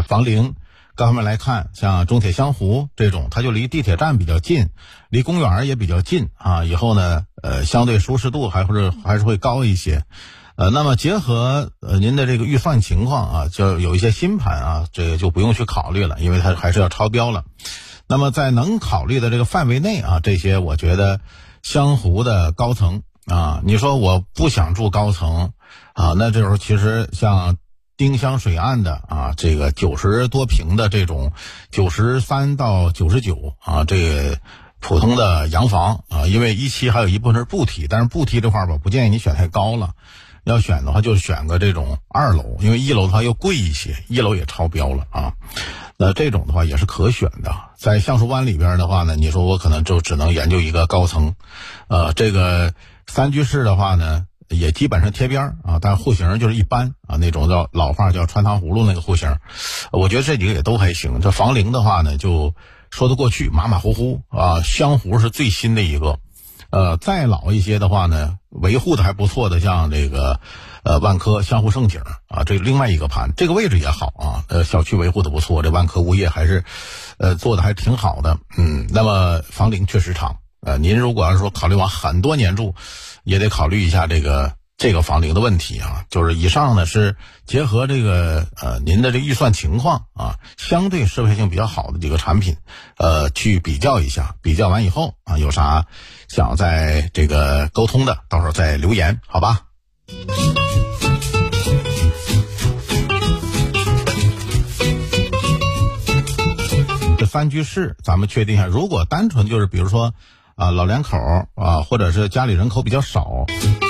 房龄各方面来看，像中铁湘湖这种，它就离地铁站比较近，离公园也比较近啊，以后呢相对舒适度还是会高一些。那么结合您的这个预算情况啊，就有一些新盘啊，这个就不用去考虑了，因为它还是要超标了。那么在能考虑的这个范围内啊，这些我觉得湘湖的高层啊，你说我不想住高层啊，那这时候其实像丁香水岸的啊，这个90多平的这种93到99啊，这个普通的洋房啊，因为1期还有一部分是布梯，但是布梯这块吧，不建议你选太高了。要选的话就选个这种2楼，因为1楼的话又贵一些，1楼也超标了啊。那这种的话也是可选的。在橡树湾里边的话呢，你说我可能就只能研究一个高层，这个3居室的话呢，也基本上贴边啊，但户型就是一般啊，那种叫老话叫穿糖葫芦那个户型，我觉得这几个也都还行。这房龄的话呢，就说得过去，马马虎虎啊。湘湖是最新的一个。再老一些的话呢，维护的还不错的，像这个万科湘湖盛景啊，这另外一个盘，这个位置也好啊，小区维护的不错，这万科物业还是做的还挺好的。那么房龄确实长，您如果要是说考虑往很多年住，也得考虑一下这个房龄的问题啊。就是以上呢是结合这个您的这预算情况啊，相对适配性比较好的几个产品，去比较一下，比较完以后啊，有啥想在这个沟通的，到时候再留言，好吧？这3居室咱们确定一下，如果单纯就是比如说老两口啊，或者是家里人口比较少，